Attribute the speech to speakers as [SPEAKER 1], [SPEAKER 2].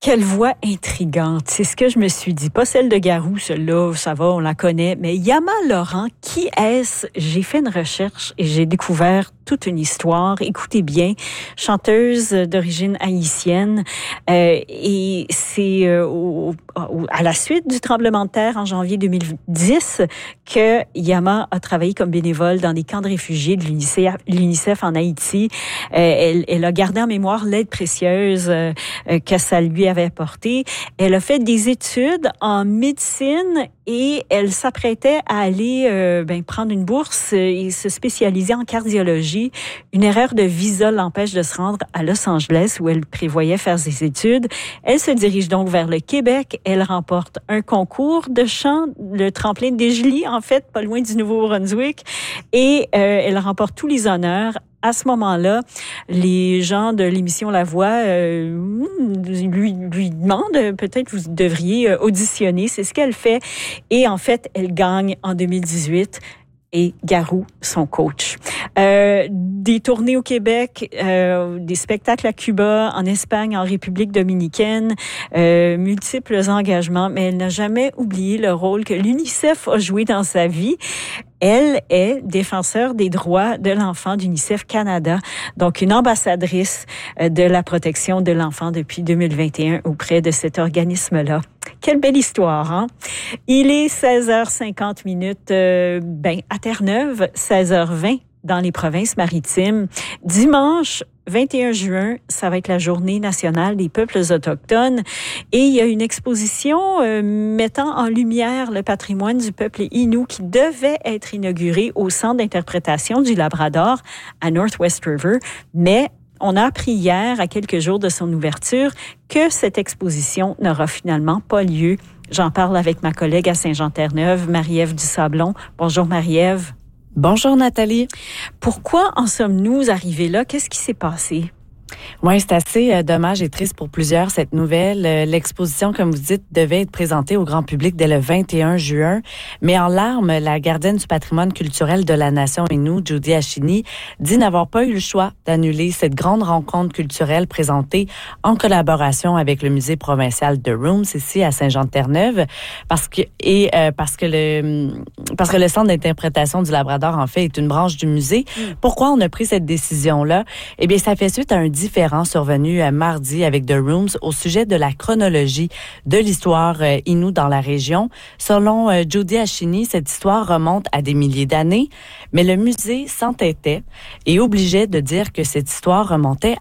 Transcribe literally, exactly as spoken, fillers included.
[SPEAKER 1] Quelle voix intrigante, c'est ce que je me suis dit. Pas celle de Garou, celle-là, ça va, on la connaît. Mais Yama Laurent, qui est-ce? J'ai fait une recherche et j'ai découvert toute une histoire. Écoutez bien, chanteuse d'origine haïtienne. Euh, et c'est euh, au, au, à la suite du tremblement de terre en janvier deux mille dix que Yama a travaillé comme bénévole dans des camps de réfugiés de l'UNICEF, l'UNICEF en Haïti. Euh, elle, elle a gardé en mémoire l'aide précieuse euh, que ça lui a avait apporté. Elle a fait des études en médecine et elle s'apprêtait à aller euh, ben, prendre une bourse et se spécialiser en cardiologie. Une erreur de visa l'empêche de se rendre à Los Angeles où elle prévoyait faire ses études. Elle se dirige donc vers le Québec. Elle remporte un concours de chant, le tremplin de Desjolies, en fait, pas loin du Nouveau-Brunswick. Et euh, elle remporte tous les honneurs. À ce moment-là, les gens de l'émission La Voix euh, lui, lui demandent peut-être vous devriez auditionner. C'est ce qu'elle fait. Et en fait, elle gagne en deux mille dix-huit. Et Garou, son coach. Euh, des tournées au Québec, euh, des spectacles à Cuba, en Espagne, en République dominicaine, euh, multiples engagements, mais elle n'a jamais oublié le rôle que l'UNICEF a joué dans sa vie. Elle est défenseur des droits de l'enfant d'UNICEF Canada, donc une ambassadrice de la protection de l'enfant depuis deux mille vingt et un auprès de cet organisme-là. Quelle belle histoire, hein? Il est seize heures cinquante minutes, euh, ben, à Terre-Neuve, seize heures vingt dans les provinces maritimes. Dimanche vingt et un juin, ça va être la Journée nationale des peuples autochtones et il y a une exposition euh, mettant en lumière le patrimoine du peuple Innu qui devait être inaugurée au Centre d'interprétation du Labrador à Northwest River, mais on a appris hier, à quelques jours de son ouverture, que cette exposition n'aura finalement pas lieu. J'en parle avec ma collègue à Saint-Jean-Terre-Neuve, Marie-Ève Dusablon. Bonjour Marie-Ève.
[SPEAKER 2] Bonjour Nathalie.
[SPEAKER 1] Pourquoi en sommes-nous arrivés là? Qu'est-ce qui s'est passé?
[SPEAKER 2] Oui, c'est assez euh, dommage et triste pour plusieurs, cette nouvelle. Euh, l'exposition, comme vous dites, devait être présentée au grand public dès le vingt et un juin. Mais en larmes, la gardienne du patrimoine culturel de la nation Innu, Judy Ashini, dit n'avoir pas eu le choix d'annuler cette grande rencontre culturelle présentée en collaboration avec le musée provincial de Rooms, ici à Saint-Jean-de-Terre-Neuve, parce que, et euh, parce que le parce que le Centre d'interprétation du Labrador, en fait, est une branche du musée. Mm. Pourquoi on a pris cette décision-là? Eh bien, ça fait suite à un différend survenu euh, mardi avec The Rooms au sujet de la chronologie de l'histoire euh, Innu dans la région. Selon euh, Judy Ashini, cette histoire remonte à des milliers d'années, mais le musée s'entêtait et obligeait de dire que cette histoire remontait